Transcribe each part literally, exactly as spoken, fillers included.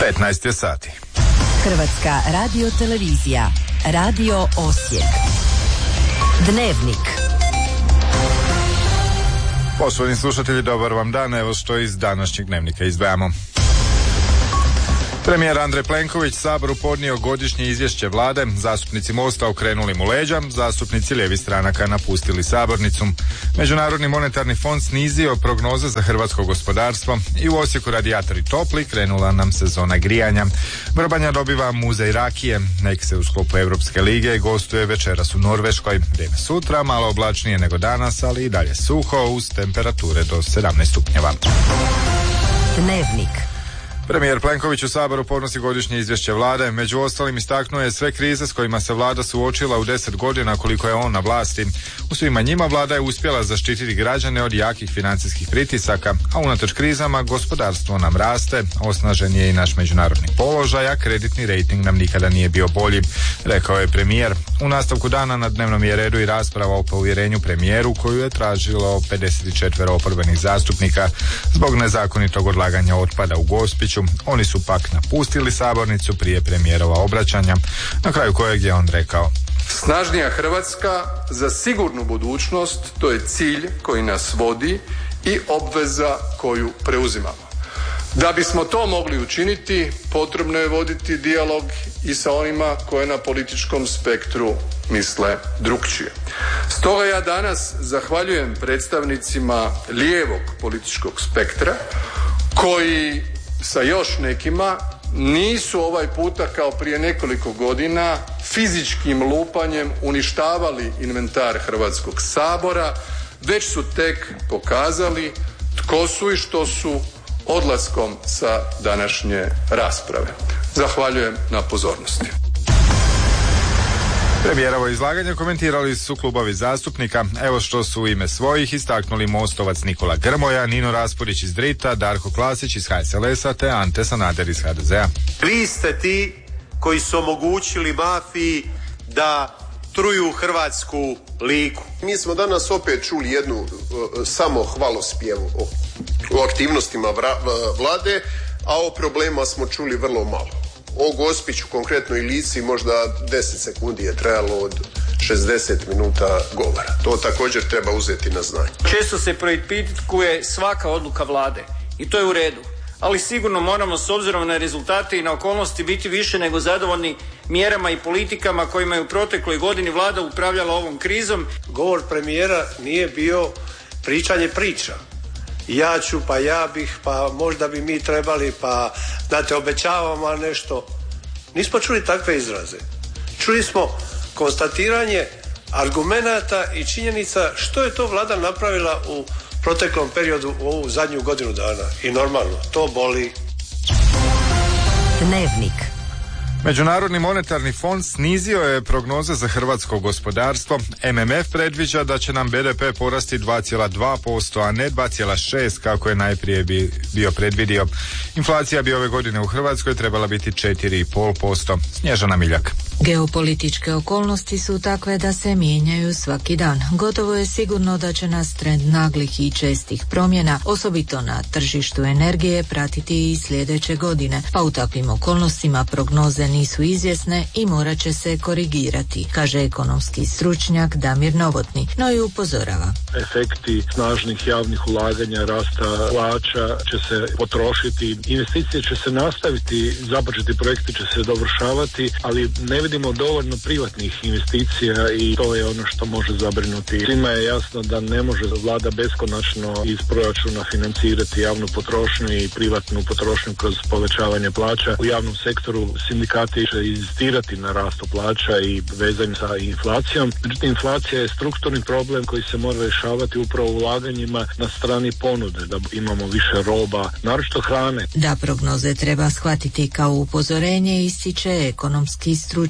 petnaest je sati. Hrvatska radiotelevizija, Radio Osijek. Dnevnik. Poštovani slušatelji, dobar vam dan, evo što iz današnjeg dnevnika izdvajamo. Premijer Andrej Plenković Saboru podnio godišnje izvješće vlade, zastupnici Mosta okrenuli mu leđa, zastupnici lijevih stranaka napustili sabornicu. Međunarodni monetarni fond snizio prognoze za hrvatsko gospodarstvo i u Osijeku radijatori topli, krenula nam sezona grijanja. Vrbanja dobiva muzej rakije, nek se u sklopu Europske lige gostuje večeras u Norveškoj. Vrijeme sutra malo oblačnije nego danas, ali i dalje suho uz temperature do sedamnaest stupnjeva. Dnevnik. Premijer Plenković u Saboru podnosi godišnje izvješće vlade. Među ostalim istaknuo je sve krize s kojima se vlada suočila u deset godina koliko je on na vlasti. U svima njima vlada je uspjela zaštititi građane od jakih financijskih pritisaka, a unatoč krizama gospodarstvo nam raste, osnažen je i naš međunarodni položaj, a kreditni rejting nam nikada nije bio bolji, rekao je premijer. U nastavku dana na dnevnom je redu i rasprava o povjerenju premijeru koju je tražilo pedeset četiri oporbenih zastupnika zbog nezakonitog odlaganja otpada u Gospiću. Oni su pak napustili sabornicu prije premijerova obraćanja, na kraju kojeg je on rekao: snažnija Hrvatska za sigurnu budućnost, to je cilj koji nas vodi i obveza koju preuzimamo. Da bismo to mogli učiniti, potrebno je voditi dijalog i sa onima koje na političkom spektru misle drukčije. Stoga ja danas zahvaljujem predstavnicima lijevog političkog spektra koji sa još nekima nisu ovaj puta kao prije nekoliko godina fizičkim lupanjem uništavali inventar Hrvatskog sabora, već su tek pokazali tko su i što su odlaskom sa današnje rasprave. Zahvaljujem na pozornosti. Premijerovo izlaganje komentirali su klubovi zastupnika. Evo što su u ime svojih istaknuli Mostovac Nikola Grmoja, Nino Raspudić iz Drita, Darko Klasić iz H S L S-a te Ante Sanader iz H D Z-a. Vi ste ti koji su omogućili mafiji da truju hrvatsku Liku. Mi smo danas opet čuli jednu uh, samo hvalospjevu o, o aktivnostima vra, vlade, a o problema smo čuli vrlo malo. O Gospiću, konkretno i Lici, možda deset sekundi je trajalo od šezdeset minuta govora. To također treba uzeti na znanje. Često se preispitkuje svaka odluka vlade i to je u redu, ali sigurno moramo s obzirom na rezultate i na okolnosti biti više nego zadovoljni mjerama i politikama kojima je u protekloj godini vlada upravljala ovom krizom. Govor premijera nije bio pričanje priča. Ja ću, pa ja bih, pa možda bi mi trebali, pa da te obećavamo nešto. Nismo čuli takve izraze. Čuli smo konstatiranje argumenata i činjenica što je to vlada napravila u proteklom periodu, u ovu zadnju godinu dana. I normalno, to boli. Dnevnik. Međunarodni monetarni fond snizio je prognoze za hrvatsko gospodarstvo. M M F predviđa da će nam B D P porasti dva zarez dva posto, a ne dva zarez šest kako je najprije bi bio predvidio. Inflacija bi ove godine u Hrvatskoj trebala biti četiri zarez pet posto. Snježana Miljak. Geopolitičke okolnosti su takve da se mijenjaju svaki dan. Gotovo je sigurno da će nas trend naglih i čestih promjena, osobito na tržištu energije, pratiti i sljedeće godine, pa u takvim okolnostima prognoze nisu izvjesne i morat će se korigirati, kaže ekonomski stručnjak Damir Novotni, no i upozorava. Efekti snažnih javnih ulaganja, rasta plaća će se potrošiti, investicije će se nastaviti, započeti projekti će se dovršavati, ali ne vidimo dovoljno privatnih investicija i to je ono što može zabrinuti. Svima je jasno da ne može vlada beskonačno iz proračuna financirati javnu potrošnju i privatnu potrošnju kroz povećavanje plaća. U javnom sektoru sindikati će inzistirati na rastu plaća i vezanju sa inflacijom. Međutim, inflacija je strukturni problem koji se mora rješavati upravo ulaganjima na strani ponude, da imamo više roba, naročito hrane. Da prognoze treba shvatiti kao upozorenje, ističe ekonomski stručnjak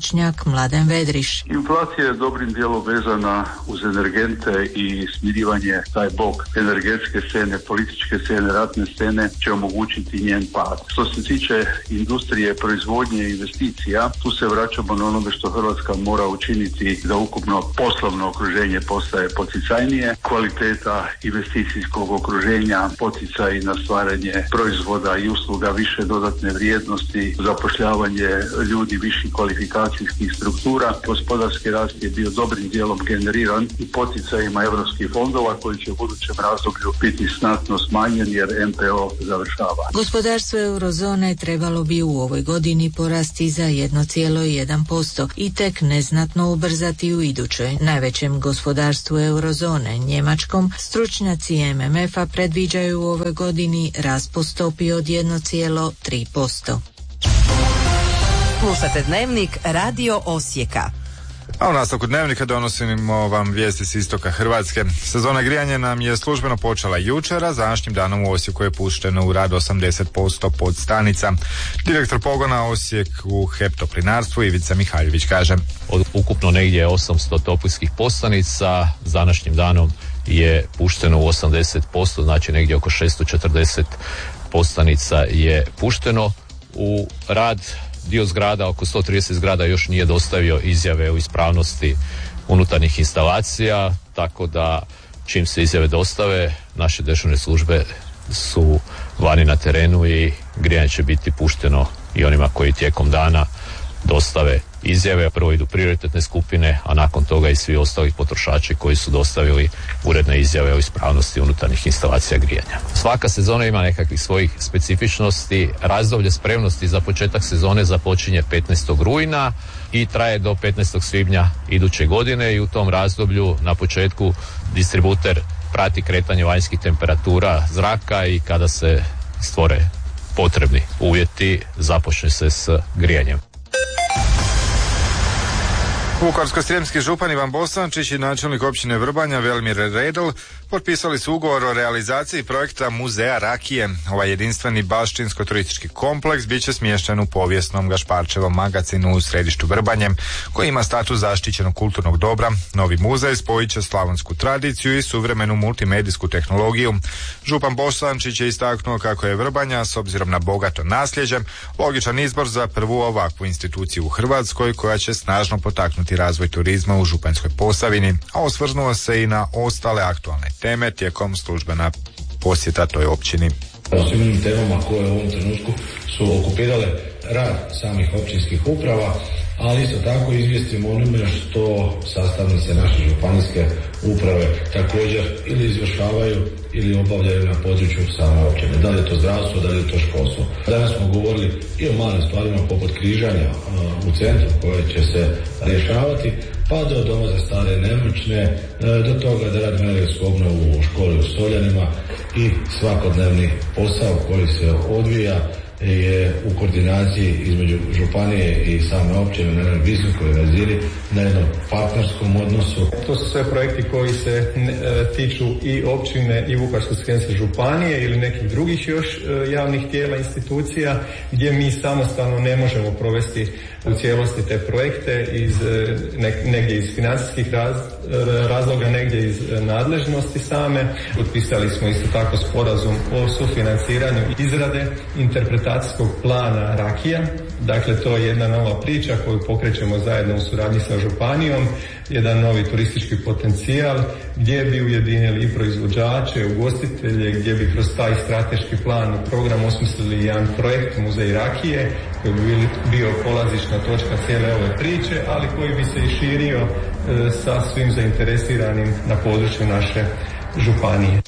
stručnjak Mladen Vedriš. Inflacija je dobrim dijelom vezana uz energente i smirivanje taj bok energetske scene, političke scene, ratne scene će omogućiti njen pad. Što se tiče industrije, proizvodnje i investicija, tu se vraćamo na onome što Hrvatska mora učiniti da ukupno poslovno okruženje postaje poticajnije, kvaliteta investicijskog okruženja, poticaj na stvaranje proizvoda i usluga više dodatne vrijednosti, zapošljavanje ljudi viših kvalifikacijskih struktura. Gospodarski rast je bio dobrim dijelom generiran i poticajima europskih fondova koji će u budućem razdoblju biti znatno smanjen jer M P O završava. Gospodarstvo eurozone trebalo bi u ovoj godini porasti za jedan zarez jedan posto i tek neznatno ubrzati u idućoj. Najvećem gospodarstvu eurozone, njemačkom, stručnjaci M M F-a predviđaju u ovoj godini rast po stopi od jedan zarez tri posto. Slušate Dnevnik Radio Osijeka. A u nastavku Dnevnika donosimo vam vijesti s istoka Hrvatske. Sezona grijanja nam je službeno počela jučer, a današnjim danom u Osijeku je pušteno u rad osamdeset posto podstanica. Direktor pogona Osijek u H E P Toplinarstvu Ivica Mihaljević kaže: od ukupno negdje osamsto toplinskih postanica s današnjim danom je pušteno u osamdeset posto, znači negdje oko šesto četrdeset postanica je pušteno u rad. Dio zgrada, oko sto trideset zgrada još nije dostavio izjave o ispravnosti unutarnjih instalacija, tako da čim se izjave dostave, naše dežurne službe su vani na terenu i grijanje će biti pušteno i onima koji tijekom dana dostave izjave. Prvo idu prioritetne skupine, a nakon toga i svi ostali potrošači koji su dostavili uredne izjave o ispravnosti unutarnjih instalacija grijanja. Svaka sezona ima nekakvih svojih specifičnosti. Razdoblje spremnosti za početak sezone započinje petnaestog rujna i traje do petnaestog svibnja iduće godine i u tom razdoblju na početku distributer prati kretanje vanjskih temperatura zraka i kada se stvore potrebni uvjeti započne se s grijanjem. Vukovarsko-srijemski župan Ivan Bosančić i načelnik općine Vrbanja Velimir Redl potpisali su ugovor o realizaciji projekta Muzeja rakije. Ovaj jedinstveni baštinsko-turistički kompleks bit će smješten u povijesnom Gašparčevom magacinu u središtu Vrbanje, koji ima status zaštićenog kulturnog dobra. Novi muzej spojit će slavonsku tradiciju i suvremenu multimedijsku tehnologiju. Župan Bosančić je istaknuo kako je Vrbanja, s obzirom na bogato nasljeđe, logičan izbor za prvu ovakvu instituciju u Hrvatskoj koja će snažno potaknuti razvoj turizma u Županjskoj Posavini, a osvrnuo se i na ostale aktualne teme tijekom službena posjeta toj općini. O svim onim temama koje u ovom trenutku su okupirale rad samih općinskih uprava, ali isto tako izvijestimo onome što sastavnice naše županijske uprave također ili izvršavaju ili obavljaju na području same općine. Da li je to zdravstvo, da li je to školstvo. Danas smo govorili i o malim stvarima poput križanja u centru koje će se rješavati, pa do doma za stare i nemoćne, do toga da radimo energetsku obnovu u školi u Soljanima i svakodnevni posao koji se odvija je u koordinaciji između županije i same općine na jednoj visokoj razini, na jednom partnerskom odnosu. To su sve projekti koji se e, tiču i općine i Vukovarsko-srijemske županije ili nekih drugih još e, javnih tijela, institucija gdje mi samostalno ne možemo provesti u cijelosti te projekte iz, ne, negdje iz financijskih raz, razloga, negdje iz nadležnosti same. Potpisali smo isto tako sporazum o sufinanciranju izrade interpretacijskog plana rakija. Dakle, to je jedna nova priča koju pokrećemo zajedno u suradnji sa županijom, jedan novi turistički potencijal gdje bi ujedinili i proizvođače, ugostitelje, gdje bi kroz taj strateški plan i program osmislili jedan projekt Muzej rakije koji bi bio polazišna točka cijele ove priče, ali koji bi se i širio e, sa svim zainteresiranim na području naše županije.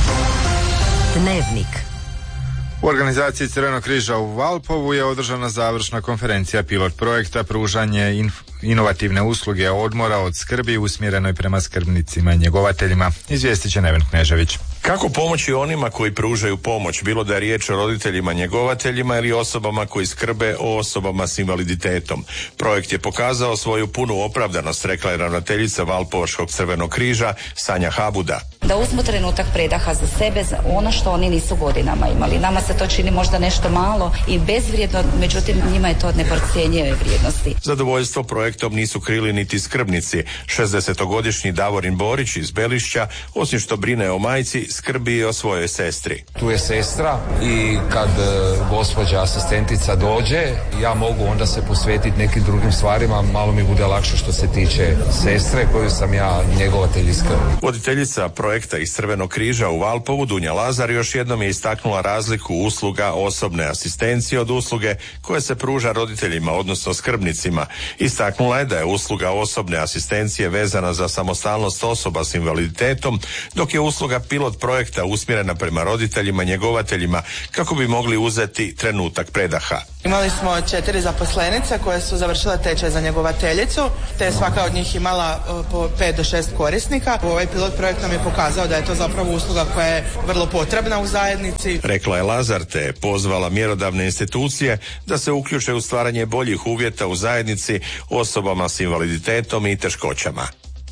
Dnevnik. U organizaciji Crvenog križa u Valpovu je održana završna konferencija pilot projekta pružanje inf- inovativne usluge odmora od skrbi usmjerenoj prema skrbnicima i njegovateljima. Izvijestit će Neven Knežević. Kako pomoći onima koji pružaju pomoć, bilo da je riječ o roditeljima njegovateljima ili osobama koji skrbe o osobama s invaliditetom? Projekt je pokazao svoju punu opravdanost, rekla je ravnateljica Valpovačkog Crvenog križa Sanja Habuda. Da uzmu trenutak predaha za sebe, za ono što oni nisu godinama imali. Nama se to čini možda nešto malo i bezvrijedno, međutim njima je to od neprocjenjive vrijednosti. Zadovoljstvo projektom nisu krili niti skrbnici. šezdesetogodišnji Davorin Borić iz Belišća, osim što brine o majci, skrbi i o svojoj sestri. Tu je sestra i kad e, gospođa asistentica dođe, ja mogu onda se posvetiti nekim drugim stvarima, malo mi bude lakše što se tiče sestre koju sam ja njegovatelj i skrbnik. Voditeljica projekta iz Crvenog križa u Valpovu, Dunja Lazar, još jednom je istaknula razliku usluga osobne asistencije od usluge koje se pruža roditeljima, odnosno skrbnicima. Istaknula je da je usluga osobne asistencije vezana za samostalnost osoba s invaliditetom, dok je usluga pilot projekta usmjerena prema roditeljima, njegovateljima, kako bi mogli uzeti trenutak predaha. Imali smo četiri zaposlenice koje su završile tečaj za njegovateljicu, te je svaka od njih imala po pet do šest korisnika. Ovaj pilot projekt nam je pokazao da je to zapravo usluga koja je vrlo potrebna u zajednici. Rekla je Lazar, te je pozvala mjerodavne institucije da se uključe u stvaranje boljih uvjeta u zajednici osobama s invaliditetom i teškoćama.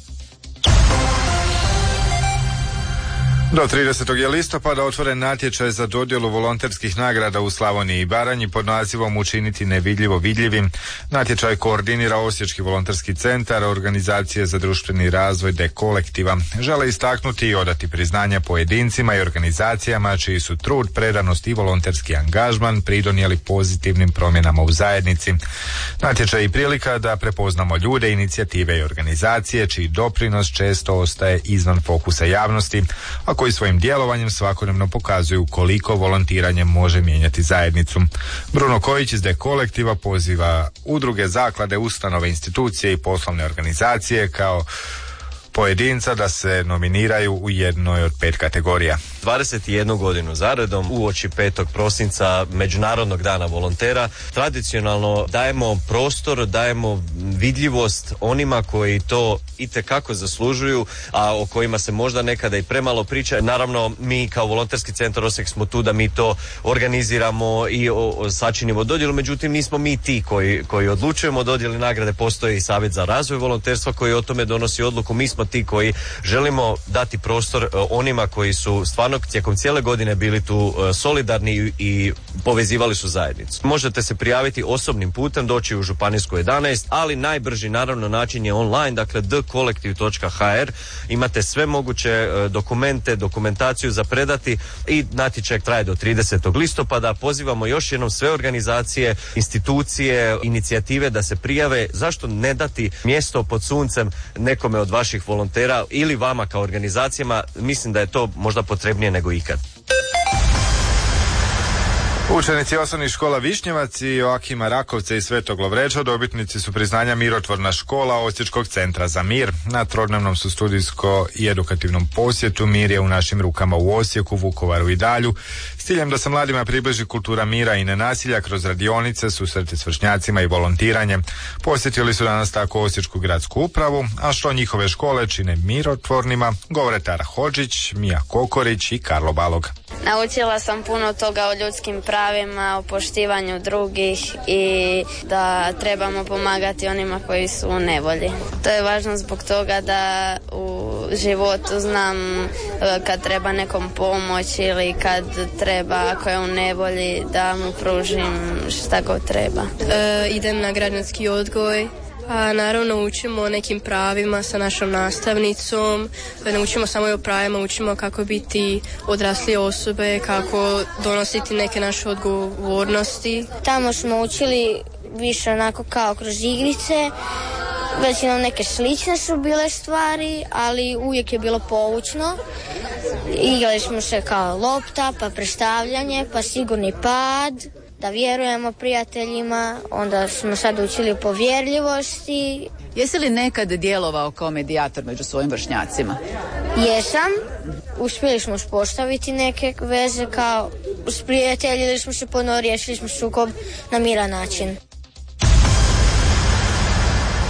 Do tridesetog je listopada otvoren natječaj za dodjelu volonterskih nagrada u Slavoniji i Baranji pod nazivom Učiniti nevidljivo vidljivim. Natječaj koordinira Osječki volonterski centar, organizacije za društveni razvoj De Kolektiva. Žele istaknuti i odati priznanja pojedincima i organizacijama čiji su trud, predanost i volonterski angažman pridonijeli pozitivnim promjenama u zajednici. Natječaj je prilika da prepoznamo ljude, inicijative i organizacije čiji doprinos često ostaje izvan fokusa javnosti, a koji svojim djelovanjem svakodnevno pokazuju koliko volontiranje može mijenjati zajednicu. Bruno Kojić iz De Kolektiva poziva udruge, zaklade, ustanove, institucije i poslovne organizacije kao pojedinca da se nominiraju u jednoj od pet kategorija. dvadeset jednu godinu zaredom uoči petog prosinca Međunarodnog dana volontera tradicionalno dajemo prostor, dajemo vidljivost onima koji to itekako zaslužuju, a o kojima se možda nekada i premalo priča. Naravno, mi kao volonterski centar Osijek smo tu da mi to organiziramo i o, o, sačinimo dodjelu, međutim nismo mi ti koji, koji odlučujemo o dodjeli nagrade. Postoji i Savjet za razvoj volonterstva koji o tome donosi odluku. Mi smo ti koji želimo dati prostor onima koji su stvarno tijekom cijele godine bili tu solidarni i povezivali su zajednicu. Možete se prijaviti osobnim putem, doći u Županijsku jedanaest, ali najbrži naravno način je online, dakle d kolektiv točka h r. Imate sve moguće dokumente, dokumentaciju za predati i natječaj traje do tridesetog listopada. Pozivamo još jednom sve organizacije, institucije, inicijative da se prijave. Zašto ne dati mjesto pod suncem nekome od vaših volontera ili vama kao organizacijama? Mislim da je to možda potrebnije nego ikad. Učenici osnovnih škola Višnjevac i Joakima Rakovca i Svetog Lovreča dobitnici su priznanja Mirotvorna škola Osječkog centra za mir. Na trodnevnom su studijsko i edukativnom posjetu Mir je u našim rukama u Osijeku, Vukovaru i Dalju, s ciljem da se mladima približi kultura mira i nenasilja kroz radionice, susreti s vršnjacima i volontiranje. Posjetili su danas tako Osječku gradsku upravu, a što njihove škole čine mirotvornima, govore Tara Hodžić, Mija Kokorić i Karlo Balog. Naučila sam puno toga o ljudskim pravima, o poštivanju drugih i da trebamo pomagati onima koji su u nevolji. To je važno zbog toga da u životu znam kad treba nekom pomoć ili kad treba, ako je u nevolji, da mu pružim šta god treba. E, idem na građanski odgoj. A naravno učimo o nekim pravima sa našom nastavnicom, ne učimo samo i o pravima, učimo kako biti odrasli osobe, kako donositi neke naše odgovornosti. Tamo smo učili više onako kao kroz igrice, većinom neke slične su bile stvari, ali uvijek je bilo poučno. Igrali smo se kao lopta, pa predstavljanje, pa sigurni pad, da vjerujemo prijateljima, onda smo sad učili povjerljivosti. Jesi li nekad djelovao kao medijator među svojim vršnjacima? Jesam. Uspjeli smo uspostaviti neke veze kao s prijatelji, smo se ponovo riješili smo sukob na miran način.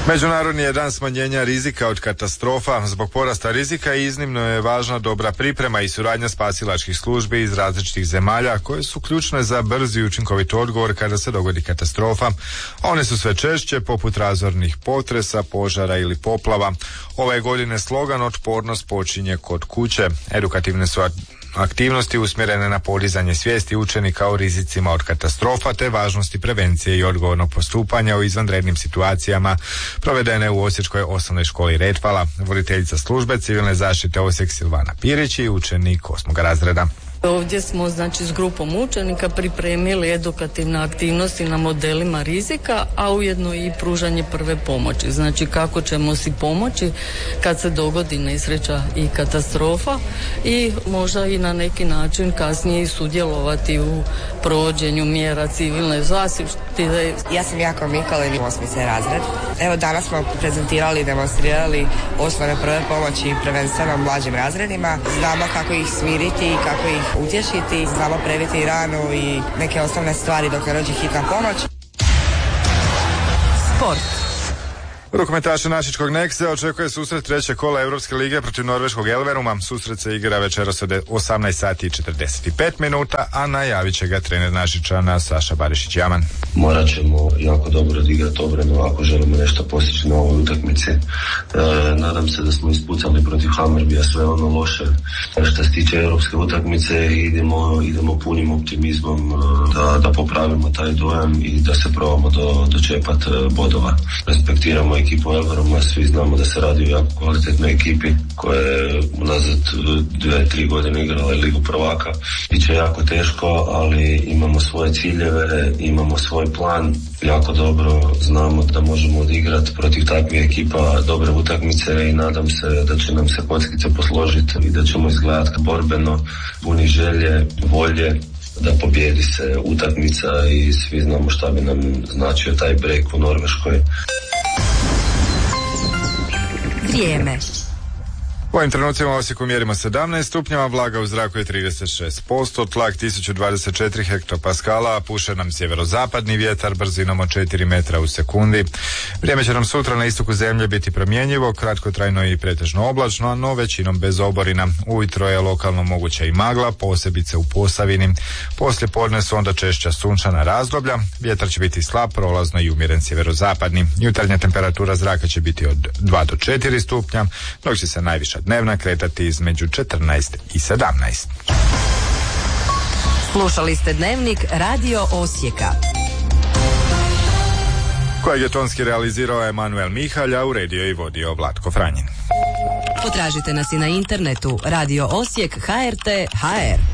Međunarodni je dan smanjenja rizika od katastrofa. Zbog porasta rizika iznimno je važna dobra priprema i suradnja spasilačkih službi iz različitih zemalja koje su ključne za brzi i učinkovit odgovor kada se dogodi katastrofa. One su sve češće poput razornih potresa, požara ili poplava. Ove godine slogan otpornost počinje kod kuće. Edukativne su aktivnosti usmjerene na podizanje svijesti učenika o rizicima od katastrofa te važnosti prevencije i odgovornog postupanja u izvanrednim situacijama provedene u Osječkoj osnovnoj školi Retvala. Voditeljica službe civilne zaštite Osijek Silvana Pirić i učenik osmog razreda. Ovdje smo znači s grupom učenika pripremili edukativne aktivnosti na modelima rizika, a ujedno i pružanje prve pomoći. Znači kako ćemo si pomoći kad se dogodi nesreća i katastrofa i možda i na neki način kasnije sudjelovati u provođenju mjera civilne zaštite. Ja sam Jako Mikalin, osmi se razred. Evo danas smo prezentirali i demonstrirali osnovne prve pomoći prvenstveno mlađim razredima. Znamo kako ih smiriti i kako ih utješiti, znamo previti ranu i neke osnovne stvari dok ne dođe hitna pomoć. Sport. Rukometaše našičkog Nexe očekuje susret treće kola Europske lige protiv norveškog Elveruma. Susret se igra večeras od osamnaest sati i četrdeset pet minuta, a najavit će ga trener Našičana Saša Barišić-Jaman. Morat ćemo jako dobro odigrati obranu ako želimo nešto postići na ovoj utakmici. E, nadam se da smo ispucali protiv Hammerbija sve ono loše. Što se tiče europske utakmice idemo, idemo punim optimizmom da, da popravimo taj dojam i da se probamo do, dočepati bodova. Respektiramo ekipu Elveruma, svi znamo da se radi o jako kvalitetnoj ekipi koja je unazad dvije, tri godine igrala Ligu prvaka. Biće jako teško, ali imamo svoje ciljeve, imamo svoj plan, jako dobro znamo da možemo odigrati protiv takvih ekipa dobre utakmice i nadam se da će nam se kockice posložiti i da ćemo izgledati borbeno, puni želje, volje da pobjedi se utakmica i svi znamo šta bi nam značio taj break u Norveškoj. Vrijeme. U ovim trenucima u Osijeku mjerimo sedamnaest stupnjeva, vlaga u zraku je trideset šest posto, tlak tisuću dvadeset četiri hektopaskala, puše nam sjeverozapadni vjetar brzinom od četiri metra u sekundi. Vrijeme će nam sutra na istoku zemlje biti promjenjivo, kratkotrajno i pretežno oblačno, no većinom bez oborina. Ujutro je lokalno moguća i magla, posebice u Posavini. Poslije podne su onda češća sunčana razdoblja, vjetar će biti slab, prolazno i umjeren sjeverozapadni. Jutarnja temperatura zraka će biti od dva do četiri stupnja, dok će se najviša dnevna kretati između četrnaest i sedamnaest. Slušali ste Dnevnik Radio Osijeka, kojeg je tonski realizirao Emanuel Mihalj, a uredio i vodio Vlatko Franjin. Potražite nas i na internetu radio osijek tačka h r t tačka h r.